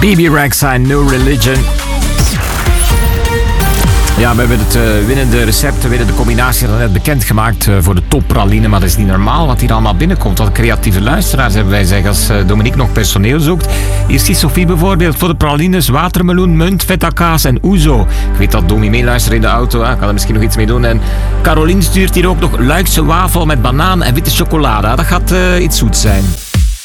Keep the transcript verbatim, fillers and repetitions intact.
B B Rexha en No Religion. Ja, we hebben het uh, winnende recept, winnende combinatie al net bekendgemaakt uh, voor de toppraline. Maar dat is niet normaal wat hier allemaal binnenkomt. Wat creatieve luisteraars hebben wij zeggen als uh, Dominique nog personeel zoekt. Hier is Sophie bijvoorbeeld voor de pralines, watermeloen, munt, feta kaas en ouzo. Ik weet dat Domi meeluistert in de auto, hè. Ik kan er misschien nog iets mee doen. En Caroline stuurt hier ook nog Luikse wafel met banaan en witte chocolade. Dat gaat uh, iets zoets zijn.